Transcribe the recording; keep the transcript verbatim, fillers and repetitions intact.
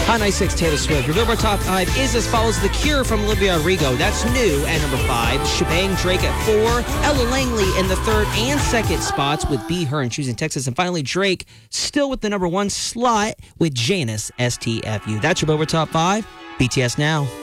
Hot ninety-six, Taylor Swift. Your Billboard Top five is as follows. The Cure from Olivia Rodrigo. That's new at number five. Shebang Drake at four. Ella Langley in the third and second spots with Be Her and Choosing Texas. And finally, Drake still with the number one slot with Janice, S T F U. That's your Billboard Top five. B T S Now.